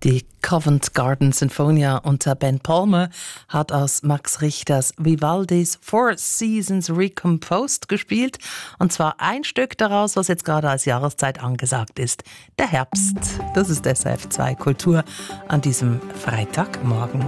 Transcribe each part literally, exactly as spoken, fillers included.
Die Covent Garden Sinfonia unter Ben Palmer hat aus Max Richters Vivaldis Four Seasons Recomposed gespielt. Und zwar ein Stück daraus, was jetzt gerade als Jahreszeit angesagt ist. Der Herbst. Das ist S R F zwei Kultur an diesem Freitagmorgen.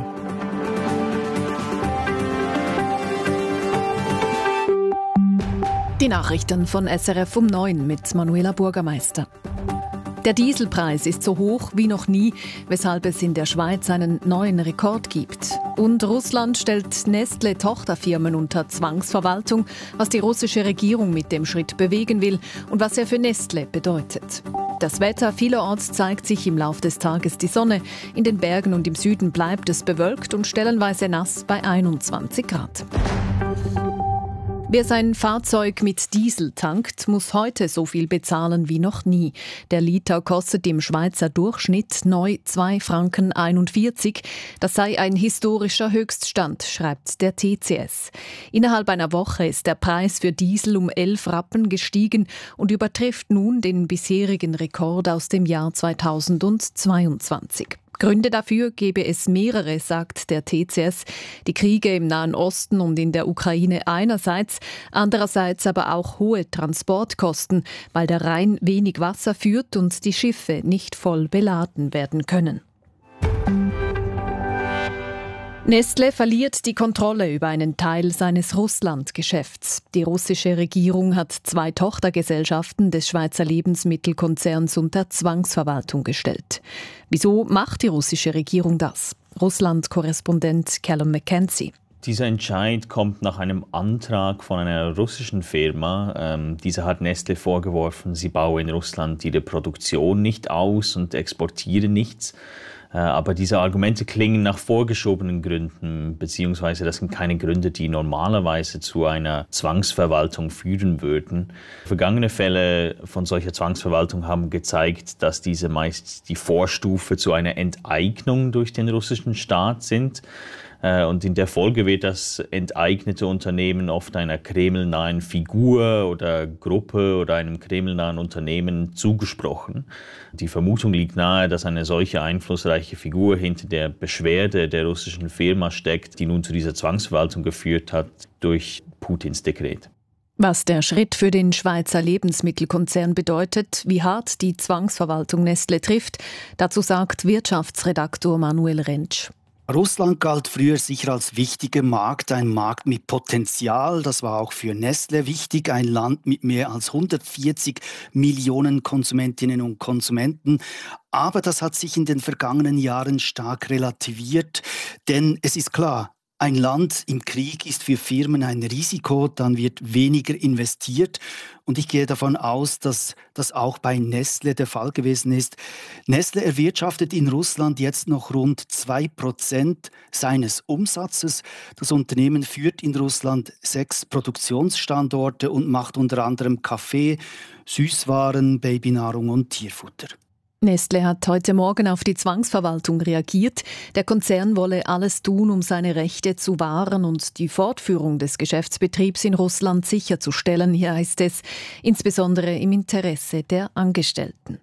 Die Nachrichten von S R F um neun mit Manuela Bürgermeister. Der Dieselpreis ist so hoch wie noch nie, weshalb es in der Schweiz einen neuen Rekord gibt. Und Russland stellt Nestle-Tochterfirmen unter Zwangsverwaltung, was die russische Regierung mit dem Schritt bewegen will und was er für Nestle bedeutet. Das Wetter vielerorts zeigt sich im Laufe des Tages die Sonne. In den Bergen und im Süden bleibt es bewölkt und stellenweise nass bei einundzwanzig Grad. Wer sein Fahrzeug mit Diesel tankt, muss heute so viel bezahlen wie noch nie. Der Liter kostet im Schweizer Durchschnitt neu zwei Franken einundvierzig. Das sei ein historischer Höchststand, schreibt der T C S. Innerhalb einer Woche ist der Preis für Diesel um elf Rappen gestiegen und übertrifft nun den bisherigen Rekord aus dem Jahr zweitausendzweiundzwanzig. Gründe dafür gebe es mehrere, sagt der T C S. Die Kriege im Nahen Osten und in der Ukraine einerseits, andererseits aber auch hohe Transportkosten, weil der Rhein wenig Wasser führt und die Schiffe nicht voll beladen werden können. Nestle verliert die Kontrolle über einen Teil seines Russland-Geschäfts. Die russische Regierung hat zwei Tochtergesellschaften des Schweizer Lebensmittelkonzerns unter Zwangsverwaltung gestellt. Wieso macht die russische Regierung das? Russland-Korrespondent Callum McKenzie. Dieser Entscheid kommt nach einem Antrag von einer russischen Firma. Ähm, diese hat Nestle vorgeworfen, sie baue in Russland ihre Produktion nicht aus und exportiere nichts. Aber diese Argumente klingen nach vorgeschobenen Gründen, beziehungsweise das sind keine Gründe, die normalerweise zu einer Zwangsverwaltung führen würden. Vergangene Fälle von solcher Zwangsverwaltung haben gezeigt, dass diese meist die Vorstufe zu einer Enteignung durch den russischen Staat sind. Und in der Folge wird das enteignete Unternehmen oft einer kremlnahen Figur oder Gruppe oder einem kremlnahen Unternehmen zugesprochen. Die Vermutung liegt nahe, dass eine solche einflussreiche Figur hinter der Beschwerde der russischen Firma steckt, die nun zu dieser Zwangsverwaltung geführt hat durch Putins Dekret. Was der Schritt für den Schweizer Lebensmittelkonzern bedeutet, wie hart die Zwangsverwaltung Nestle trifft, dazu sagt Wirtschaftsredaktor Manuel Rentsch. Russland galt früher sicher als wichtiger Markt, ein Markt mit Potenzial. Das war auch für Nestle wichtig, ein Land mit mehr als hundertvierzig Millionen Konsumentinnen und Konsumenten. Aber das hat sich in den vergangenen Jahren stark relativiert, denn es ist klar, ein Land im Krieg ist für Firmen ein Risiko, dann wird weniger investiert. Und ich gehe davon aus, dass das auch bei Nestle der Fall gewesen ist. Nestle erwirtschaftet in Russland jetzt noch rund zwei Prozent seines Umsatzes. Das Unternehmen führt in Russland sechs Produktionsstandorte und macht unter anderem Kaffee, Süßwaren, Babynahrung und Tierfutter. Nestle hat heute Morgen auf die Zwangsverwaltung reagiert. Der Konzern wolle alles tun, um seine Rechte zu wahren und die Fortführung des Geschäftsbetriebs in Russland sicherzustellen, hier heißt es, insbesondere im Interesse der Angestellten.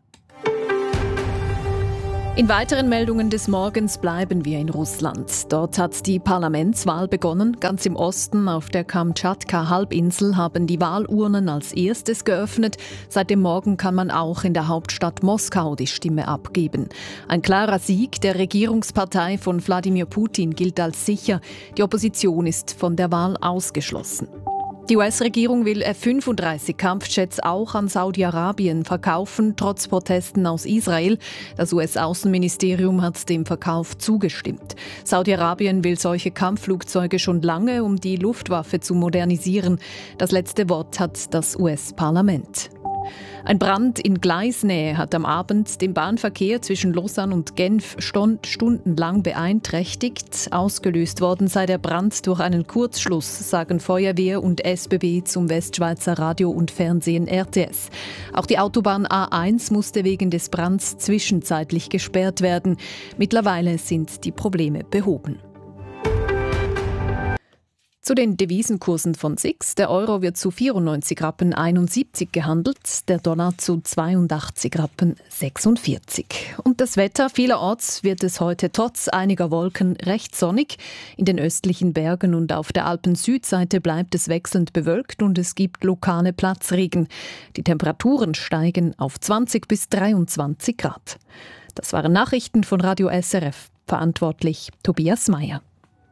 In weiteren Meldungen des Morgens bleiben wir in Russland. Dort hat die Parlamentswahl begonnen. Ganz im Osten auf der Kamtschatka-Halbinsel haben die Wahlurnen als erstes geöffnet. Seit dem Morgen kann man auch in der Hauptstadt Moskau die Stimme abgeben. Ein klarer Sieg der Regierungspartei von Wladimir Putin gilt als sicher. Die Opposition ist von der Wahl ausgeschlossen. Die U S-Regierung will F fünfunddreißig Kampfjets auch an Saudi-Arabien verkaufen, trotz Protesten aus Israel. Das U S-Außenministerium hat dem Verkauf zugestimmt. Saudi-Arabien will solche Kampfflugzeuge schon lange, um die Luftwaffe zu modernisieren. Das letzte Wort hat das U S-Parlament. Ein Brand in Gleisnähe hat am Abend den Bahnverkehr zwischen Lausanne und Genf stundenlang beeinträchtigt. Ausgelöst worden sei der Brand durch einen Kurzschluss, sagen Feuerwehr und S B B zum Westschweizer Radio und Fernsehen R T S. Auch die Autobahn A eins musste wegen des Brands zwischenzeitlich gesperrt werden. Mittlerweile sind die Probleme behoben. Zu den Devisenkursen von S I X. Der Euro wird zu vierundneunzig Rappen einundsiebzig gehandelt, der Dollar zu zweiundachtzig Rappen sechsundvierzig. Und das Wetter, vielerorts wird es heute trotz einiger Wolken recht sonnig. In den östlichen Bergen und auf der Alpen-Südseite bleibt es wechselnd bewölkt und es gibt lokale Platzregen. Die Temperaturen steigen auf zwanzig bis dreiundzwanzig Grad. Das waren Nachrichten von Radio S R F. Verantwortlich Tobias Mayer.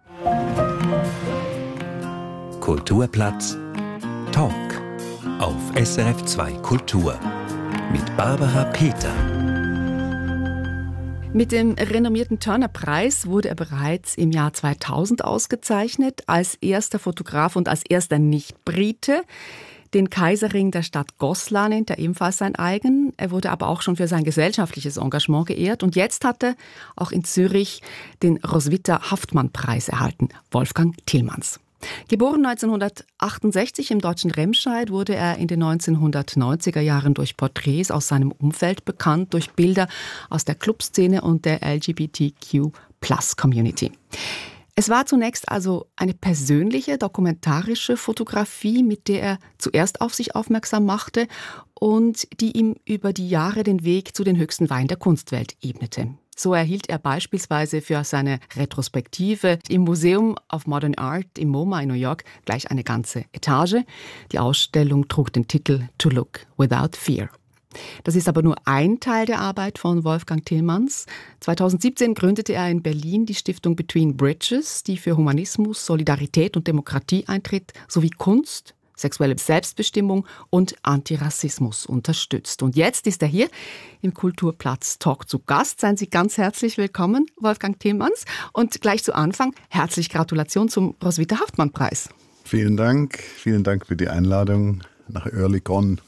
Kulturplatz Talk auf S R F zwei Kultur mit Barbara Peter. Mit dem renommierten Turner-Preis wurde er bereits im Jahr zweitausend ausgezeichnet, als erster Fotograf und als erster Nicht-Brite. Den Kaiserring der Stadt Goslar nennt er ebenfalls sein eigen. Er wurde aber auch schon für sein gesellschaftliches Engagement geehrt. Und jetzt hat er auch in Zürich den Roswitha-Haftmann-Preis erhalten, Wolfgang Tillmanns. Geboren neunzehnhundertachtundsechzig im deutschen Remscheid, wurde er in den neunzehnhundertneunziger Jahren durch Porträts aus seinem Umfeld bekannt, durch Bilder aus der Clubszene und der L G B T Q Plus Community. Es war zunächst also eine persönliche, dokumentarische Fotografie, mit der er zuerst auf sich aufmerksam machte und die ihm über die Jahre den Weg zu den höchsten Weinen der Kunstwelt ebnete. So erhielt er beispielsweise für seine Retrospektive im Museum of Modern Art im MoMA in New York gleich eine ganze Etage. Die Ausstellung trug den Titel To Look Without Fear. Das ist aber nur ein Teil der Arbeit von Wolfgang Tillmanns. zweitausendsiebzehn gründete er in Berlin die Stiftung Between Bridges, die für Humanismus, Solidarität und Demokratie eintritt, sowie Kunst, sexuelle Selbstbestimmung und Antirassismus unterstützt. Und jetzt ist er hier im Kulturplatz Talk zu Gast. Seien Sie ganz herzlich willkommen, Wolfgang Tillmanns. Und gleich zu Anfang herzliche Gratulation zum Roswitha-Haftmann-Preis. Vielen Dank, vielen Dank für die Einladung nach Oerlikon.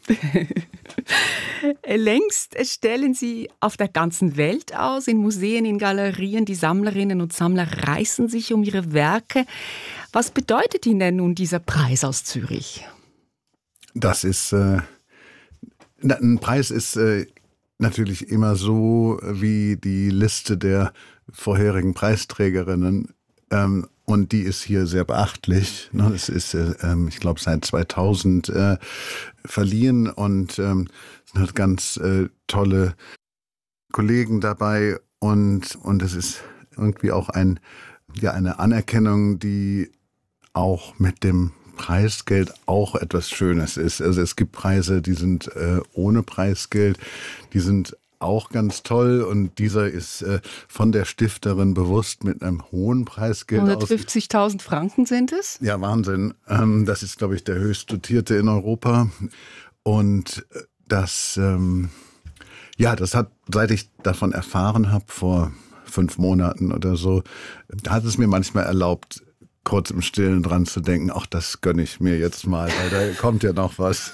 Längst stellen Sie auf der ganzen Welt aus, in Museen, in Galerien. Die Sammlerinnen und Sammler reißen sich um Ihre Werke. Was bedeutet Ihnen denn nun dieser Preis aus Zürich? Das ist, äh, ein Preis ist äh, natürlich immer so wie die Liste der vorherigen Preisträgerinnen. Ähm, Und die ist hier sehr beachtlich. Es ist, ähm, ich glaube, seit zweitausend äh, verliehen und ähm, es sind halt ganz äh, tolle Kollegen dabei und und es ist irgendwie auch ein ja eine Anerkennung, die auch mit dem Preisgeld auch etwas Schönes ist. Also es gibt Preise, die sind äh, ohne Preisgeld, die sind auch ganz toll und dieser ist äh, von der Stifterin bewusst mit einem hohen Preisgeld. hundertfünfzigtausend Franken sind es? Ja, Wahnsinn. Ähm, das ist, glaube ich, der höchst dotierte in Europa. Und das, ähm, ja, das hat, seit ich davon erfahren habe, vor fünf Monaten oder so, hat es mir manchmal erlaubt, kurz im Stillen dran zu denken, ach, das gönne ich mir jetzt mal, weil da kommt ja noch was.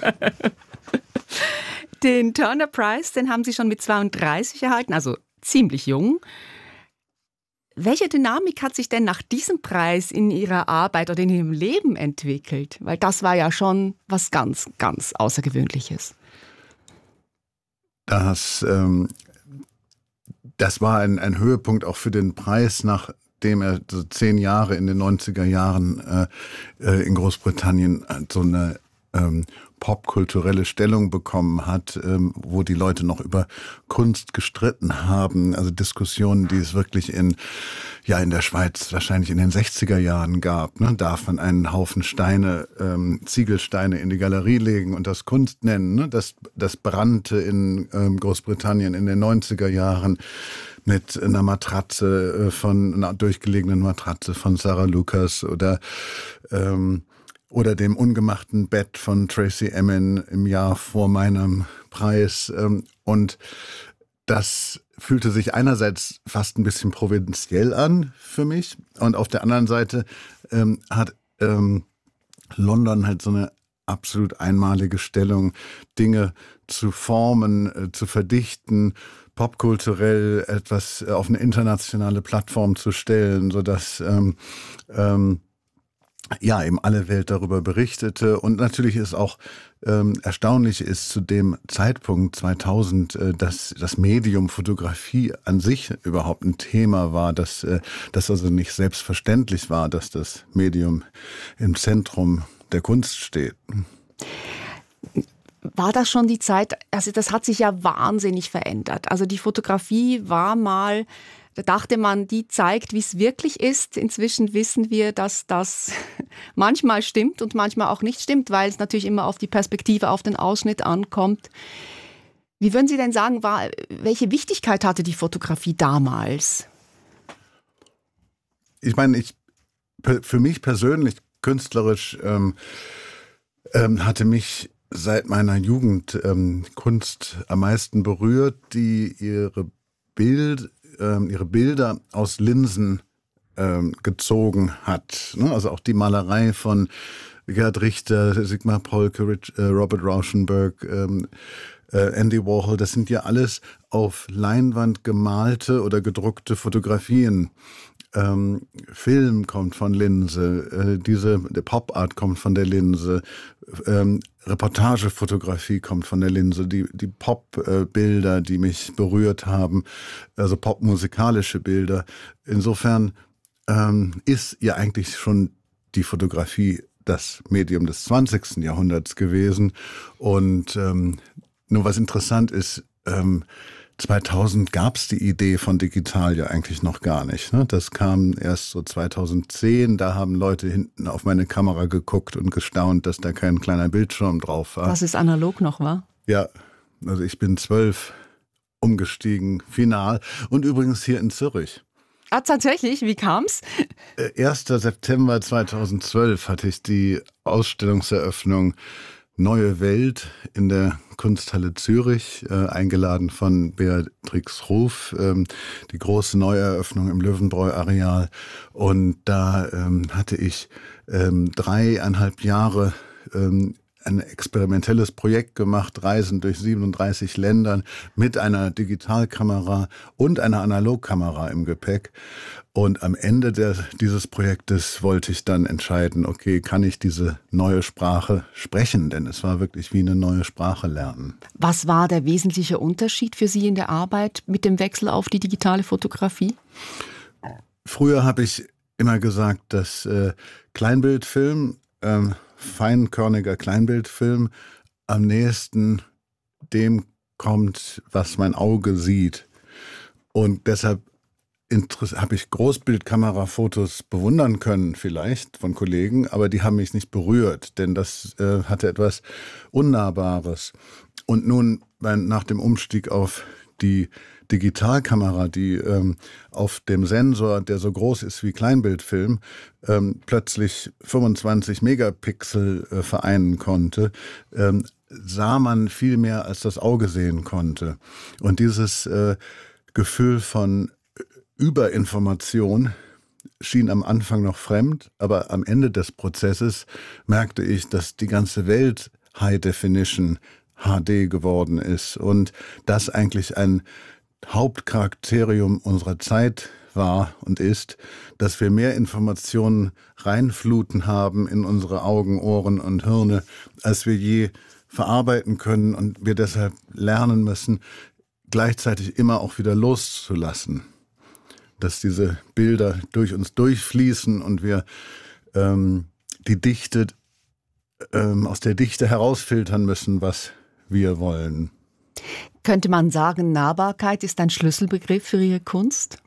Den Turner Prize, den haben Sie schon mit zweiunddreißig erhalten, also ziemlich jung. Welche Dynamik hat sich denn nach diesem Preis in Ihrer Arbeit oder in Ihrem Leben entwickelt? Weil das war ja schon was ganz, ganz Außergewöhnliches. Das, ähm, das war ein, ein Höhepunkt auch für den Preis, nachdem er so zehn Jahre in den neunziger Jahren äh, in Großbritannien so eine ähm, popkulturelle Stellung bekommen hat, ähm, wo die Leute noch über Kunst gestritten haben. Also Diskussionen, die es wirklich in, ja, in der Schweiz wahrscheinlich in den sechziger Jahren gab. Ne? Darf man einen Haufen Steine, ähm, Ziegelsteine in die Galerie legen und das Kunst nennen? Ne? Das, das brannte in ähm, Großbritannien in den neunziger Jahren mit einer Matratze von, einer durchgelegenen Matratze von Sarah Lucas oder ähm, oder dem ungemachten Bett von Tracy Emin im Jahr vor meinem Preis. Und das fühlte sich einerseits fast ein bisschen provinziell an für mich. Und auf der anderen Seite ähm, hat ähm, London halt so eine absolut einmalige Stellung, Dinge zu formen, äh, zu verdichten, popkulturell etwas auf eine internationale Plattform zu stellen, sodass ähm, ähm, ja, eben alle Welt darüber berichtete. Und natürlich ist auch ähm, erstaunlich ist zu dem Zeitpunkt zweitausend, äh, dass das Medium Fotografie an sich überhaupt ein Thema war, dass äh, das also nicht selbstverständlich war, dass das Medium im Zentrum der Kunst steht. War das schon die Zeit, also das hat sich ja wahnsinnig verändert. Also die Fotografie war mal, da dachte man, die zeigt, wie es wirklich ist. Inzwischen wissen wir, dass das manchmal stimmt und manchmal auch nicht stimmt, weil es natürlich immer auf die Perspektive, auf den Ausschnitt ankommt. Wie würden Sie denn sagen, war, welche Wichtigkeit hatte die Fotografie damals? Ich meine, ich, für mich persönlich, künstlerisch, ähm, ähm, hatte mich seit meiner Jugend ähm, Kunst am meisten berührt, die ihre Bild, ähm, ihre Bilder aus Linsen ähm, gezogen hat. Ne? Also auch die Malerei von Gerhard Richter, Sigmar Polke, Rich, äh, Robert Rauschenberg, ähm, äh, Andy Warhol, das sind ja alles auf Leinwand gemalte oder gedruckte Fotografien. Ähm, Film kommt von Linse, äh, diese der Pop-Art kommt von der Linse, ähm, Reportagefotografie kommt von der Linse, die, die Pop-Bilder, die mich berührt haben, also popmusikalische Bilder. Insofern ähm, ist ja eigentlich schon die Fotografie das Medium des zwanzigsten Jahrhunderts gewesen. Und ähm, nur was interessant ist, ähm, zweitausend gab es die Idee von digital ja eigentlich noch gar nicht. Ne? Das kam erst so zweitausendzehn, da haben Leute hinten auf meine Kamera geguckt und gestaunt, dass da kein kleiner Bildschirm drauf war. Was es analog noch war? Ja, also ich bin zwölf umgestiegen, final. Und übrigens hier in Zürich. Ah, tatsächlich? Wie kam's? erster September zweitausendzwölf hatte ich die Ausstellungseröffnung Neue Welt in der Kunsthalle Zürich, äh, eingeladen von Beatrix Ruf, ähm, die große Neueröffnung im Löwenbräu-Areal. Und da ähm, hatte ich ähm, dreieinhalb Jahre ähm, ein experimentelles Projekt gemacht, Reisen durch siebenunddreißig Ländern mit einer Digitalkamera und einer Analogkamera im Gepäck. Und am Ende der, dieses Projektes wollte ich dann entscheiden, okay, kann ich diese neue Sprache sprechen? Denn es war wirklich wie eine neue Sprache lernen. Was war der wesentliche Unterschied für Sie in der Arbeit mit dem Wechsel auf die digitale Fotografie? Früher habe ich immer gesagt, dass äh, Kleinbildfilm, ähm, feinkörniger Kleinbildfilm am nächsten dem kommt, was mein Auge sieht. Und deshalb habe ich Großbildkamerafotos bewundern können vielleicht von Kollegen, aber die haben mich nicht berührt, denn das äh, hatte etwas Unnahbares. Und nun beim, nach dem Umstieg auf die Digitalkamera, die ähm, auf dem Sensor, der so groß ist wie Kleinbildfilm, ähm, plötzlich fünfundzwanzig Megapixel äh, vereinen konnte, ähm, sah man viel mehr, als das Auge sehen konnte. Und dieses äh, Gefühl von Überinformation schien am Anfang noch fremd, aber am Ende des Prozesses merkte ich, dass die ganze Welt High Definition H D geworden ist und das eigentlich ein Hauptcharakterium unserer Zeit war und ist, dass wir mehr Informationen reinfluten haben in unsere Augen, Ohren und Hirne, als wir je verarbeiten können und wir deshalb lernen müssen, gleichzeitig immer auch wieder loszulassen. Dass diese Bilder durch uns durchfließen und wir ähm, die Dichte, ähm, aus der Dichte herausfiltern müssen, was wir wollen. Könnte man sagen, Nahbarkeit ist ein Schlüsselbegriff für Ihre Kunst?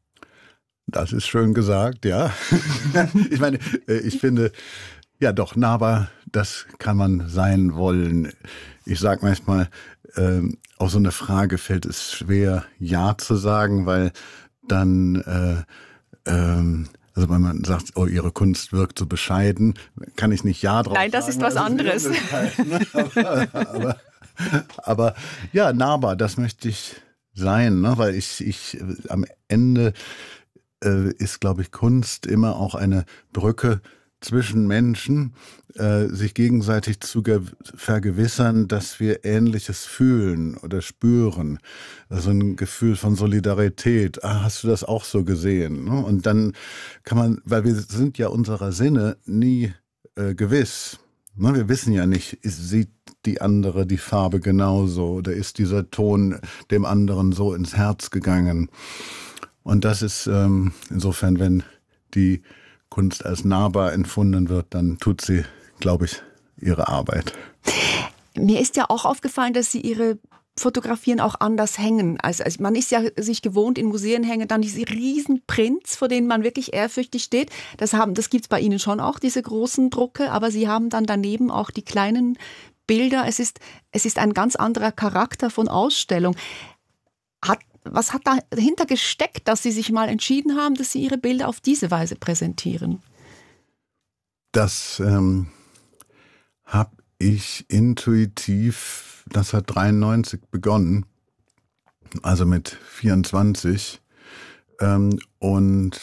Das ist schön gesagt, ja. Ich meine, ich finde, ja doch, nahbar, das kann man sein wollen. Ich sage manchmal, ähm, auf so eine Frage fällt es schwer, Ja zu sagen, weil dann, äh, ähm, also wenn man sagt, oh, Ihre Kunst wirkt so bescheiden, kann ich nicht Ja drauf sagen. Nein, das ist was anderes. aber, aber, aber ja, nahbar, das möchte ich sein, ne? Weil ich, ich am Ende äh, ist, glaube ich, Kunst immer auch eine Brücke zwischen Menschen, äh, sich gegenseitig zu vergewissern, dass wir Ähnliches fühlen oder spüren. Also ein Gefühl von Solidarität. Ah, hast du das auch so gesehen? Und dann kann man, weil wir sind ja unserer Sinne nie äh, gewiss. Ne, wir wissen ja nicht, ist, sieht die andere die Farbe genauso oder ist dieser Ton dem anderen so ins Herz gegangen. Und das ist ähm, insofern, wenn die Kunst als nahbar empfunden wird, dann tut sie, glaube ich, ihre Arbeit. Mir ist ja auch aufgefallen, dass Sie Ihre Fotografien auch anders hängen. Also, also man ist ja sich gewohnt, in Museen hängen dann diese riesen Prints, vor denen man wirklich ehrfürchtig steht. Das haben, das gibt's bei Ihnen schon auch, diese großen Drucke, aber Sie haben dann daneben auch die kleinen Bilder. Es ist, es ist ein ganz anderer Charakter von Ausstellung. Hat, was hat dahinter gesteckt, dass Sie sich mal entschieden haben, dass Sie Ihre Bilder auf diese Weise präsentieren? Das ähm, habe ich intuitiv neunzehnhundertdreiundneunzig begonnen, also mit vierundzwanzig. Ähm, und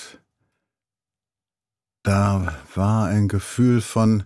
da war ein Gefühl von,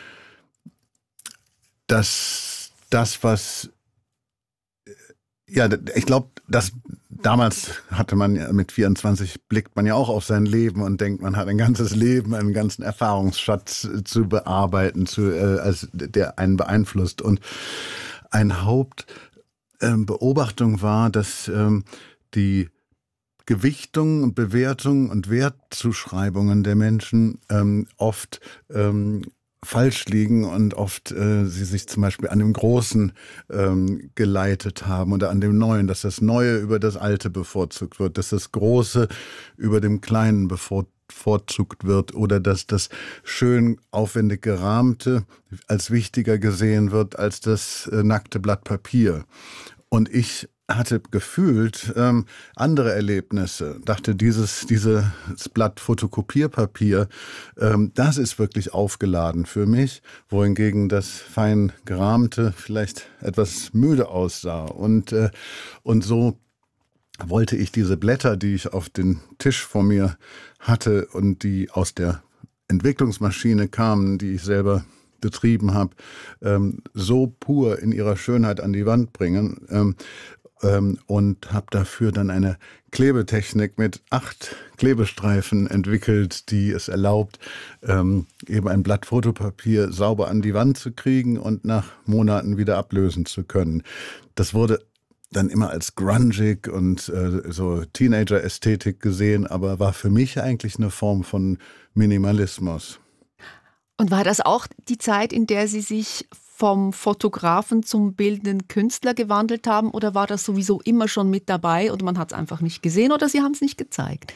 dass das, was, ja, ich glaube, dass damals hatte man ja mit vierundzwanzig blickt man ja auch auf sein Leben und denkt, man hat ein ganzes Leben, einen ganzen Erfahrungsschatz zu bearbeiten, zu, äh, als der einen beeinflusst. Und eine Hauptbeobachtung ähm, war, dass ähm, die Gewichtung und Bewertung und Wertzuschreibungen der Menschen ähm, oft ähm, falsch liegen und oft äh, sie sich zum Beispiel an dem Großen ähm, geleitet haben oder an dem Neuen, dass das Neue über das Alte bevorzugt wird, dass das Große über dem Kleinen bevorzugt wird oder dass das schön aufwendig gerahmte als wichtiger gesehen wird als das äh, nackte Blatt Papier. Und ich hatte gefühlt ähm, andere Erlebnisse. Dachte, dieses, dieses Blatt Fotokopierpapier, ähm, das ist wirklich aufgeladen für mich, wohingegen das fein gerahmte vielleicht etwas müde aussah. Und, äh, und so wollte ich diese Blätter, die ich auf den Tisch vor mir hatte und die aus der Entwicklungsmaschine kamen, die ich selber betrieben habe, ähm, so pur in ihrer Schönheit an die Wand bringen. Ähm, und habe dafür dann eine Klebetechnik mit acht Klebestreifen entwickelt, die es erlaubt, ähm, eben ein Blatt Fotopapier sauber an die Wand zu kriegen und nach Monaten wieder ablösen zu können. Das wurde dann immer als grungig und äh, so Teenager-Ästhetik gesehen, aber war für mich eigentlich eine Form von Minimalismus. Und war das auch die Zeit, in der Sie sich vom Fotografen zum bildenden Künstler gewandelt haben oder war das sowieso immer schon mit dabei und man hat es einfach nicht gesehen oder Sie haben es nicht gezeigt?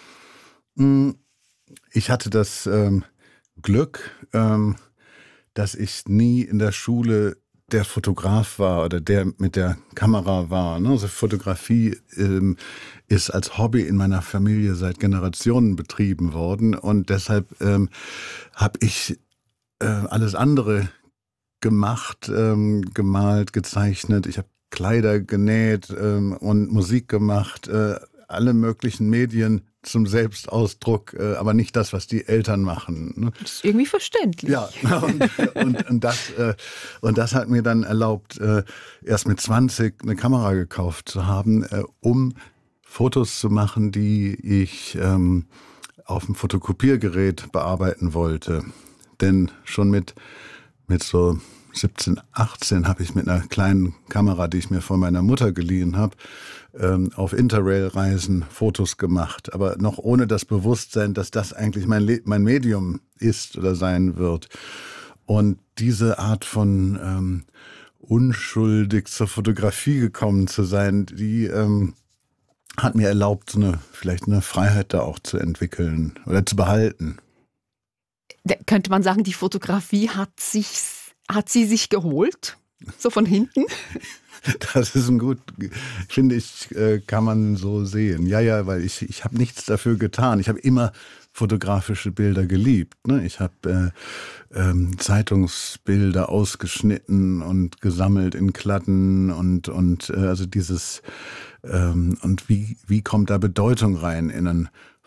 Ich hatte das ähm, Glück, ähm, dass ich nie in der Schule der Fotograf war oder der mit der Kamera war. Ne? Also Fotografie ähm, ist als Hobby in meiner Familie seit Generationen betrieben worden und deshalb ähm, habe ich äh, alles andere gemacht, ähm, gemalt, gezeichnet. Ich habe Kleider genäht ähm, und Musik gemacht, äh, alle möglichen Medien zum Selbstausdruck, äh, aber nicht das, was die Eltern machen. Ne? Das ist irgendwie verständlich. Ja, und, und, und, das, äh, und das hat mir dann erlaubt, äh, erst mit zwanzig eine Kamera gekauft zu haben, äh, um Fotos zu machen, die ich ähm, auf dem Fotokopiergerät bearbeiten wollte. Denn schon mit Mit so siebzehn, achtzehn habe ich mit einer kleinen Kamera, die ich mir von meiner Mutter geliehen habe, ähm, auf Interrail-Reisen Fotos gemacht. Aber noch ohne das Bewusstsein, dass das eigentlich mein, Le- mein Medium ist oder sein wird. Und diese Art von ähm, unschuldig zur Fotografie gekommen zu sein, die ähm, hat mir erlaubt, so eine, vielleicht eine Freiheit da auch zu entwickeln oder zu behalten. Könnte man sagen, die Fotografie hat, sich, hat sie sich geholt? So von hinten? Das ist ein gut, finde ich, kann man so sehen. Ja, ja, weil ich, ich habe nichts dafür getan. Ich habe immer fotografische Bilder geliebt. Ne? Ich habe äh, ähm, Zeitungsbilder ausgeschnitten und gesammelt in Klatten und, und äh, also dieses, ähm, und wie, wie kommt da Bedeutung rein in ein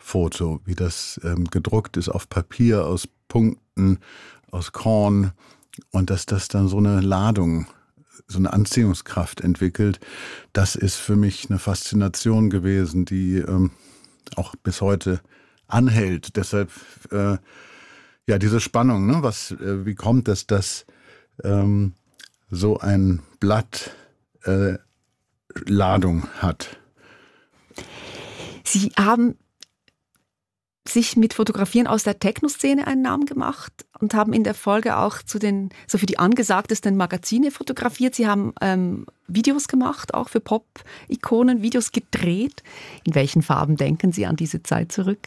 Foto, wie das ähm, gedruckt ist auf Papier, aus Punkten, aus Korn und dass das dann so eine Ladung, so eine Anziehungskraft entwickelt, das ist für mich eine Faszination gewesen, die ähm, auch bis heute anhält. Deshalb äh, ja diese Spannung, ne? Was, äh, wie kommt es, dass ähm, so ein Blatt äh, Ladung hat? Sie haben sich mit Fotografieren aus der Techno-Szene einen Namen gemacht und haben in der Folge auch zu den, so für die angesagtesten Magazine fotografiert. Sie haben ähm, Videos gemacht, auch für Pop-Ikonen, Videos gedreht. In welchen Farben denken Sie an diese Zeit zurück?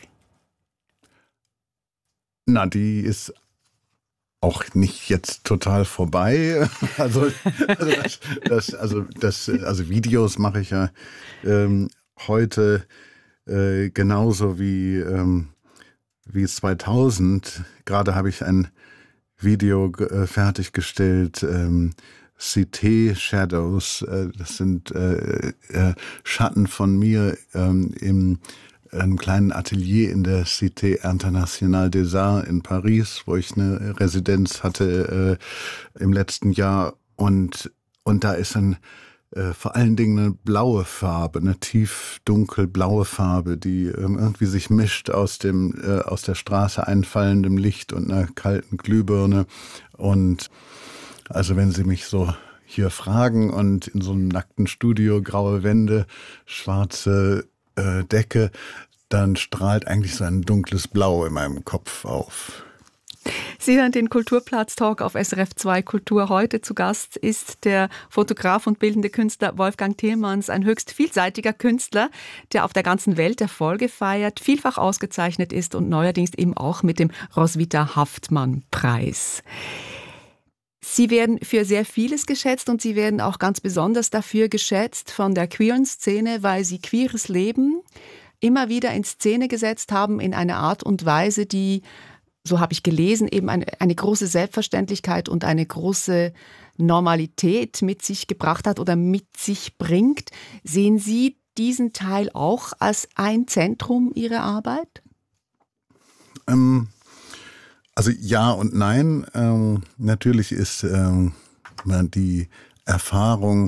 Na, die ist auch nicht jetzt total vorbei. Also, also, das, das, also, das, also Videos mache ich ja ähm, heute Äh, genauso wie, ähm, wie zweitausend. Gerade habe ich ein Video äh, fertiggestellt, ähm, C T Shadows. Äh, das sind äh, äh, Schatten von mir ähm, im einem kleinen Atelier in der Cité Internationale des Arts in Paris, wo ich eine Residenz hatte äh, im letzten Jahr. Und, und da ist ein Äh, vor allen Dingen eine blaue Farbe, eine tief dunkelblaue Farbe, die ähm, irgendwie sich mischt aus dem äh, aus der Straße einfallendem Licht und einer kalten Glühbirne. Und also wenn Sie mich so hier fragen und in so einem nackten Studio, graue Wände, schwarze äh, Decke, dann strahlt eigentlich so ein dunkles Blau in meinem Kopf auf. Sie hören den Kulturplatz-Talk auf S R F zwei Kultur. Heute zu Gast ist der Fotograf und bildende Künstler Wolfgang Tillmanns, ein höchst vielseitiger Künstler, der auf der ganzen Welt Erfolge feiert, vielfach ausgezeichnet ist und neuerdings eben auch mit dem Roswitha-Haftmann-Preis. Sie werden für sehr vieles geschätzt und Sie werden auch ganz besonders dafür geschätzt von der queeren Szene, weil Sie queeres Leben immer wieder in Szene gesetzt haben in einer Art und Weise, die, so habe ich gelesen, eben eine, eine große Selbstverständlichkeit und eine große Normalität mit sich gebracht hat oder mit sich bringt. Sehen Sie diesen Teil auch als ein Zentrum Ihrer Arbeit? Ähm, also ja und nein. Ähm, natürlich ist ähm, die Erfahrung,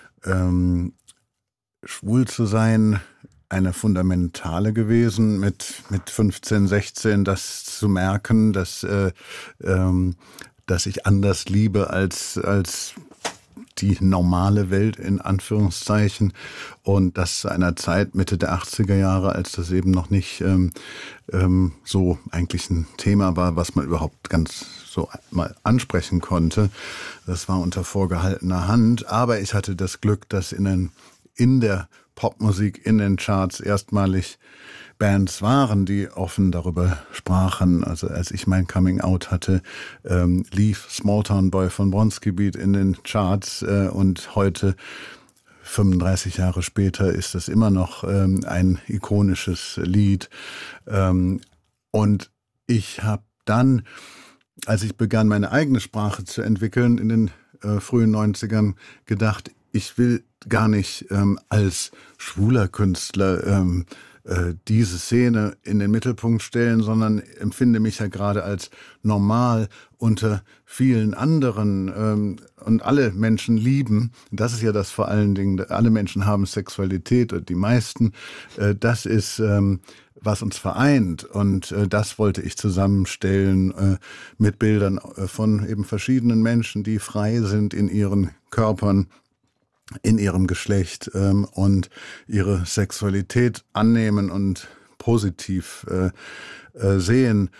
ähm, schwul zu sein, eine fundamentale gewesen, mit, mit fünfzehn, sechzehn das zu merken, dass, äh, ähm, dass ich anders liebe als, als die normale Welt in Anführungszeichen, und das zu einer Zeit Mitte der achtziger Jahre, als das eben noch nicht ähm, ähm, so eigentlich ein Thema war, was man überhaupt ganz so mal ansprechen konnte. Das war unter vorgehaltener Hand, aber ich hatte das Glück, dass in, den, in der Popmusik in den Charts erstmalig Bands waren, die offen darüber sprachen. Also als ich mein Coming Out hatte, ähm, lief Small Town Boy von Bronski Beat in den Charts, äh, und heute, fünfunddreißig Jahre später, ist das immer noch ähm, ein ikonisches Lied. Ähm, und ich habe dann, als ich begann, meine eigene Sprache zu entwickeln, in den äh, frühen neunzigern, gedacht, ich will gar nicht ähm, als schwuler Künstler ähm, äh, diese Szene in den Mittelpunkt stellen, sondern empfinde mich ja gerade als normal unter vielen anderen, ähm, und alle Menschen lieben. Das ist ja das vor allen Dingen, alle Menschen haben Sexualität, und die meisten, äh, das ist ähm, was uns vereint, und äh, das wollte ich zusammenstellen äh, mit Bildern äh, von eben verschiedenen Menschen, die frei sind in ihren Körpern, in ihrem Geschlecht, ähm, und ihre Sexualität annehmen und positiv äh, äh, sehen.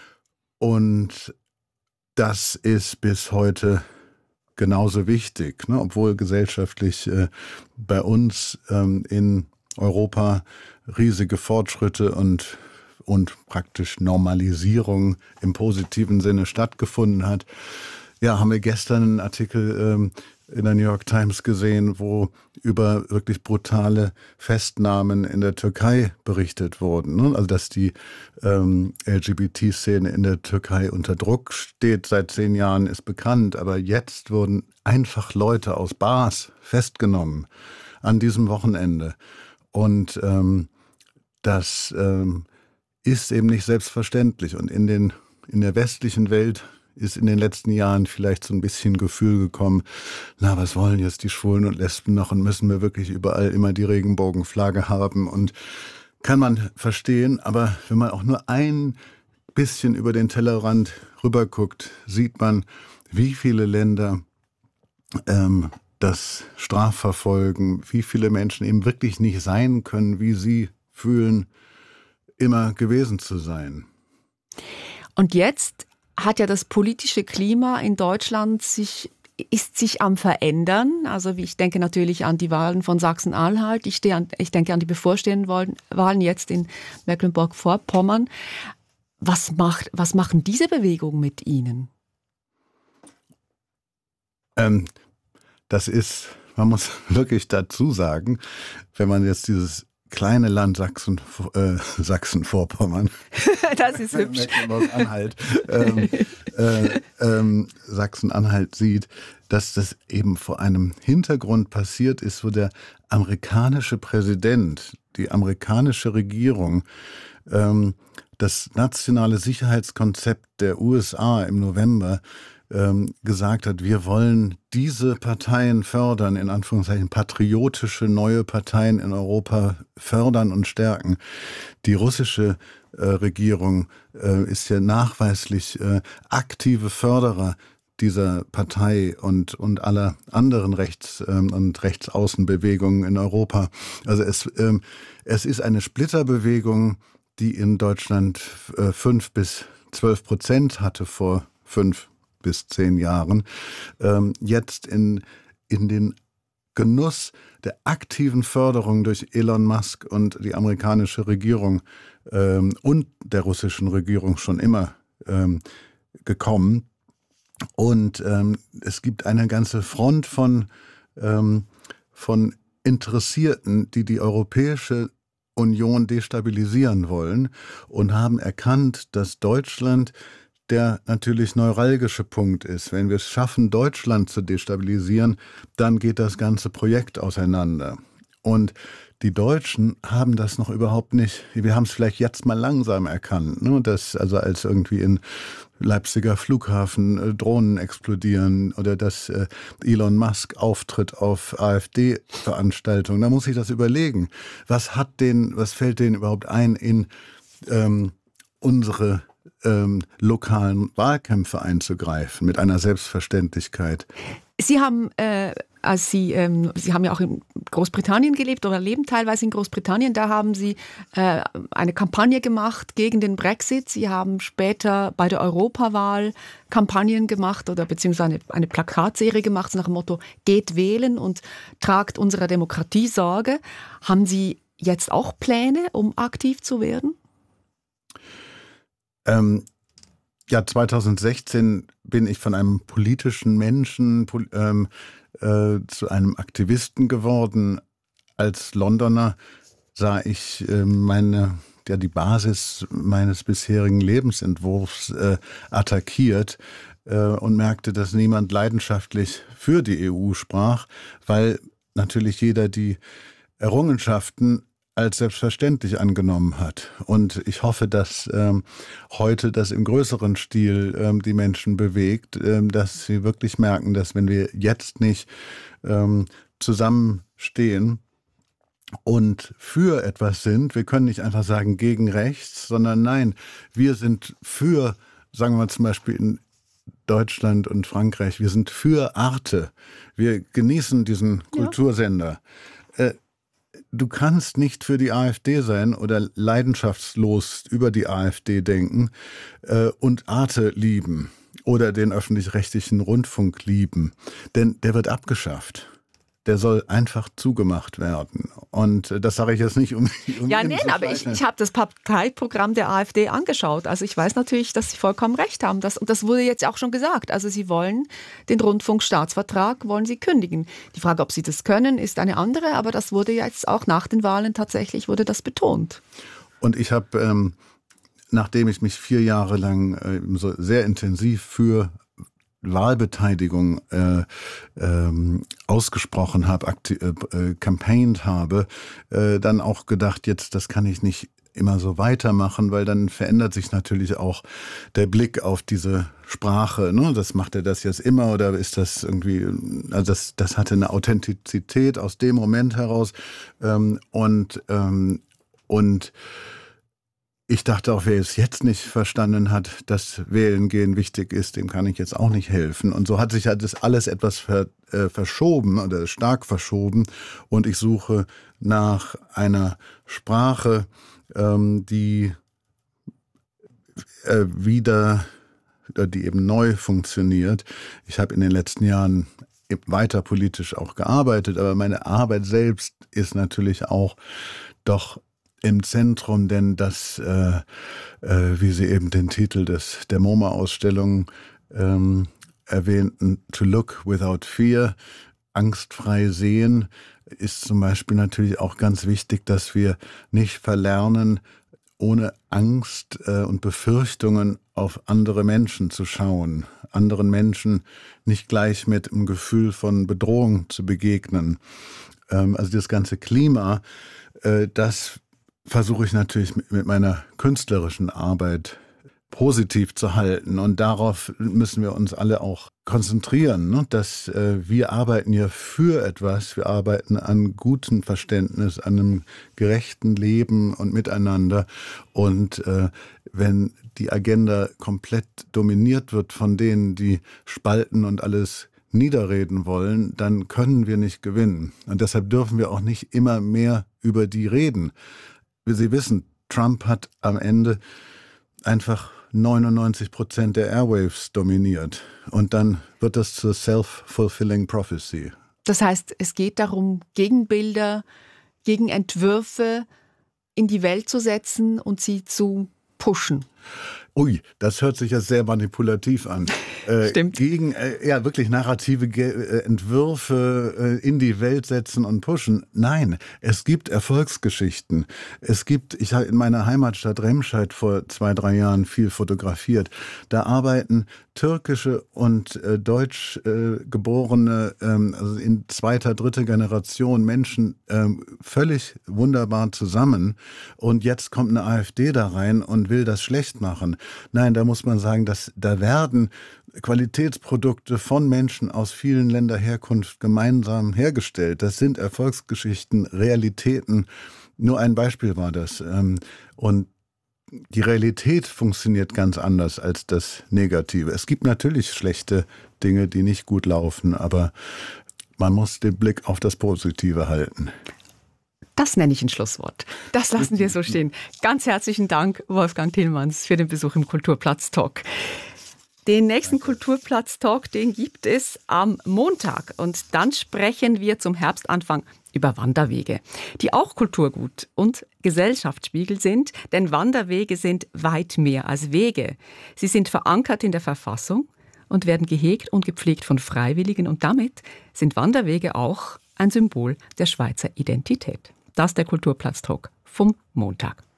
Und das ist bis heute genauso wichtig, ne? Obwohl gesellschaftlich äh, bei uns ähm, in Europa riesige Fortschritte und, und praktisch Normalisierung im positiven Sinne stattgefunden hat. Ja, haben wir gestern einen Artikel ähm, in der New York Times gesehen, wo über wirklich brutale Festnahmen in der Türkei berichtet wurden. Ne? Also dass die ähm, L G B T-Szene in der Türkei unter Druck steht seit zehn Jahren, ist bekannt. Aber jetzt wurden einfach Leute aus Bars festgenommen an diesem Wochenende. Und ähm, das ähm, ist eben nicht selbstverständlich. Und in, den, in der westlichen Welt ist in den letzten Jahren vielleicht so ein bisschen Gefühl gekommen, na, was wollen jetzt die Schwulen und Lesben noch und müssen wir wirklich überall immer die Regenbogenflagge haben? Und kann man verstehen, aber wenn man auch nur ein bisschen über den Tellerrand rüberguckt, sieht man, wie viele Länder ähm, das strafverfolgen, wie viele Menschen eben wirklich nicht sein können, wie sie fühlen, immer gewesen zu sein. Und jetzt hat ja das politische Klima in Deutschland sich, ist sich am Verändern. Also ich denke natürlich an die Wahlen von Sachsen-Anhalt. Ich, ich denke an die bevorstehenden Wahlen jetzt in Mecklenburg-Vorpommern. Was macht, was machen diese Bewegungen mit Ihnen? Ähm, das ist, man muss wirklich dazu sagen, wenn man jetzt dieses kleine Land Sachsen, äh, Sachsen-Vorpommern. Das ist hübsch. Mecklenburg-Anhalt, ähm, äh, ähm, Sachsen-Anhalt sieht, dass das eben vor einem Hintergrund passiert ist, wo der amerikanische Präsident, die amerikanische Regierung, ähm, das nationale Sicherheitskonzept der U S A im November ähm, gesagt hat, wir wollen diese Parteien fördern, in Anführungszeichen patriotische neue Parteien in Europa fördern und stärken. Die russische äh, Regierung äh, ist ja nachweislich äh, aktive Förderer dieser Partei und, und aller anderen Rechts- ähm, und Rechtsaußenbewegungen in Europa. Also es, ähm, es ist eine Splitterbewegung, die in Deutschland äh, fünf bis zwölf Prozent hatte vor fünf bis zehn Jahren, ähm, jetzt in, in den Genuss der aktiven Förderung durch Elon Musk und die amerikanische Regierung ähm, und der russischen Regierung schon immer ähm, gekommen. Und ähm, es gibt eine ganze Front von, ähm, von Interessierten, die die europäische Union destabilisieren wollen und haben erkannt, dass Deutschland der natürlich neuralgische Punkt ist. Wenn wir es schaffen, Deutschland zu destabilisieren, dann geht das ganze Projekt auseinander. Und die Deutschen haben das noch überhaupt nicht, wir haben es vielleicht jetzt mal langsam erkannt, ne? Dass also als irgendwie in Leipziger Flughafen äh, Drohnen explodieren oder dass äh, Elon Musk auftritt auf AfD-Veranstaltungen, da muss ich das überlegen. Was hat den, was fällt denen überhaupt ein in ähm, unsere ähm, lokalen Wahlkämpfe einzugreifen mit einer Selbstverständlichkeit? Sie haben, äh, als Sie, ähm, Sie haben ja auch in Großbritannien gelebt oder leben teilweise in Großbritannien. Da haben Sie äh, eine Kampagne gemacht gegen den Brexit. Sie haben später bei der Europawahl Kampagnen gemacht oder beziehungsweise eine, eine Plakatserie gemacht nach dem Motto „Geht wählen und tragt unserer Demokratie Sorge“. Haben Sie jetzt auch Pläne, um aktiv zu werden? Ähm, ja, zweitausendsechzehn bin ich von einem politischen Menschen ähm, äh, zu einem Aktivisten geworden. Als Londoner sah ich äh, meine, ja, die Basis meines bisherigen Lebensentwurfs äh, attackiert äh, und merkte, dass niemand leidenschaftlich für die E U sprach, weil natürlich jeder die Errungenschaften als selbstverständlich angenommen hat. Und ich hoffe, dass ähm, heute das im größeren Stil ähm, die Menschen bewegt, ähm, dass sie wirklich merken, dass wenn wir jetzt nicht ähm, zusammenstehen und für etwas sind, wir können nicht einfach sagen gegen rechts, sondern nein, wir sind für, sagen wir zum Beispiel in Deutschland und Frankreich, wir sind für Arte. Wir genießen diesen Kultursender. Ja. Äh, Du kannst nicht für die AfD sein oder leidenschaftslos über die AfD denken äh, und Arte lieben oder den öffentlich-rechtlichen Rundfunk lieben, denn der wird abgeschafft. Der soll einfach zugemacht werden. Und das sage ich jetzt nicht, um... um ja, nein, aber ich, ich habe das Parteiprogramm der AfD angeschaut. Also ich weiß natürlich, dass Sie vollkommen recht haben. Das, und das wurde jetzt auch schon gesagt. Also Sie wollen den Rundfunkstaatsvertrag, wollen Sie kündigen. Die Frage, ob Sie das können, ist eine andere. Aber das wurde jetzt auch nach den Wahlen tatsächlich, wurde das betont. Und ich habe, ähm, nachdem ich mich vier Jahre lang äh, so sehr intensiv für Wahlbeteiligung äh, ähm, ausgesprochen habe, akti- äh, campaigned habe, äh, dann auch gedacht, jetzt das kann ich nicht immer so weitermachen, weil dann verändert sich natürlich auch der Blick auf diese Sprache. Ne? Das macht er das jetzt immer oder ist das irgendwie, also das, das hatte eine Authentizität aus dem Moment heraus. Ähm, und, ähm, und ich dachte auch, wer es jetzt nicht verstanden hat, dass Wählen gehen wichtig ist, dem kann ich jetzt auch nicht helfen. Und so hat sich halt das alles etwas ver, äh, verschoben oder stark verschoben. Und ich suche nach einer Sprache, ähm, die äh, wieder, die eben neu funktioniert. Ich habe in den letzten Jahren weiter politisch auch gearbeitet, aber meine Arbeit selbst ist natürlich auch doch im Zentrum, denn das, äh, äh, wie Sie eben den Titel des, der MoMA-Ausstellung ähm, erwähnten, To Look Without Fear, angstfrei sehen, ist zum Beispiel natürlich auch ganz wichtig, dass wir nicht verlernen, ohne Angst äh, und Befürchtungen auf andere Menschen zu schauen, anderen Menschen nicht gleich mit einem Gefühl von Bedrohung zu begegnen. Ähm, also das ganze Klima, äh, das versuche ich natürlich mit meiner künstlerischen Arbeit positiv zu halten. Und darauf müssen wir uns alle auch konzentrieren, ne? Dass äh, wir arbeiten ja für etwas, wir arbeiten an gutem Verständnis, an einem gerechten Leben und Miteinander. Und äh, wenn die Agenda komplett dominiert wird von denen, die spalten und alles niederreden wollen, dann können wir nicht gewinnen. Und deshalb dürfen wir auch nicht immer mehr über die reden. Wie Sie wissen, Trump hat am Ende einfach neunundneunzig Prozent der Airwaves dominiert. Und dann wird das zur self-fulfilling prophecy. Das heißt, es geht darum, Gegenbilder, Gegenentwürfe in die Welt zu setzen und sie zu pushen. Ui, das hört sich ja sehr manipulativ an. Äh, Stimmt. Gegen äh, ja, wirklich narrative Ge- äh, Entwürfe äh, in die Welt setzen und pushen. Nein, es gibt Erfolgsgeschichten. Es gibt, ich habe in meiner Heimatstadt Remscheid vor zwei, drei Jahren viel fotografiert. Da arbeiten türkische und äh, deutsch äh, geborene, ähm, also in zweiter, dritter Generation Menschen ähm, völlig wunderbar zusammen. Und jetzt kommt eine AfD da rein und will das schlecht machen. Nein, da muss man sagen, dass da werden Qualitätsprodukte von Menschen aus vielen Ländern Herkunft gemeinsam hergestellt. Das sind Erfolgsgeschichten, Realitäten. Nur ein Beispiel war das. Und die Realität funktioniert ganz anders als das Negative. Es gibt natürlich schlechte Dinge, die nicht gut laufen, aber man muss den Blick auf das Positive halten. Das nenne ich ein Schlusswort. Das lassen wir so stehen. Ganz herzlichen Dank, Wolfgang Tillmanns, für den Besuch im Kulturplatz-Talk. Den nächsten Kulturplatz-Talk, den gibt es am Montag. Und dann sprechen wir zum Herbstanfang über Wanderwege, die auch Kulturgut und Gesellschaftsspiegel sind. Denn Wanderwege sind weit mehr als Wege. Sie sind verankert in der Verfassung und werden gehegt und gepflegt von Freiwilligen. Und damit sind Wanderwege auch ein Symbol der Schweizer Identität. Das ist der Kulturplatz-Talk vom Montag.